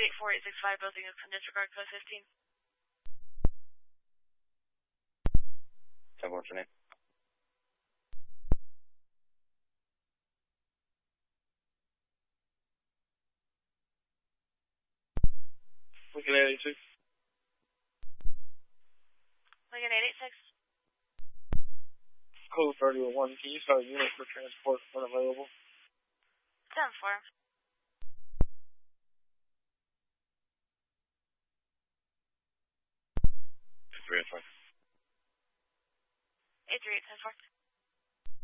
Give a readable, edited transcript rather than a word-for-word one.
84865, building is on disregard code 15. 10, what's your name? Lincoln 886. Lincoln 886. Code 3001. Can you start a unit for transport when available? 10-4. 385. 838-10-4.